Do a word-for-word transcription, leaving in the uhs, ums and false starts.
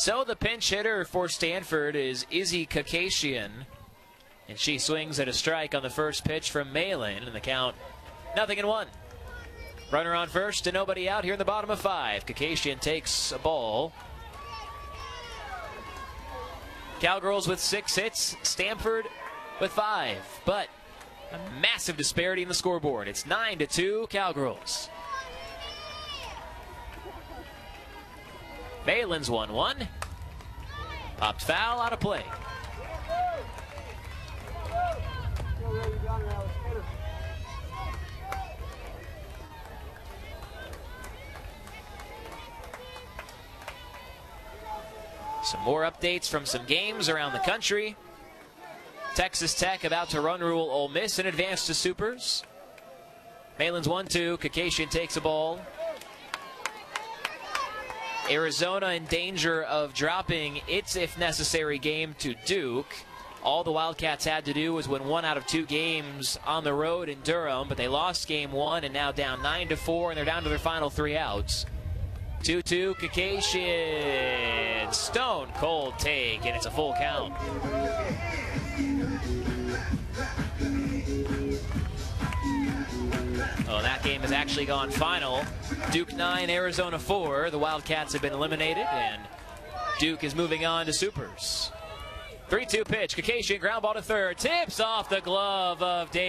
So the pinch hitter for Stanford is Izzy Kakashian, and she swings at a strike on the first pitch from Malin, and the count nothing in one. Runner on first and nobody out here in the bottom of five. Kakashian takes a ball. Cowgirls with six hits, Stanford with five, but a massive disparity in the scoreboard. It's nine to two Cowgirls. Malin's one one. Popped foul, out of play. Some more updates from some games around the country. Texas Tech about to run rule Ole Miss and advance to Supers. Malin's one two. Kakashian takes a ball. Arizona in danger of dropping its, if necessary, game to Duke. All the Wildcats had to do was win one out of two games on the road in Durham, but they lost game one and now down nine to four, and they're down to their final three outs. two two, Kakashian, stone cold take, and it's a full count. Oh, that game has actually gone final. Duke nine, Arizona four. The Wildcats have been eliminated, and Duke is moving on to Supers. three two pitch, Kakashian ground ball to third, tips off the glove of Dave.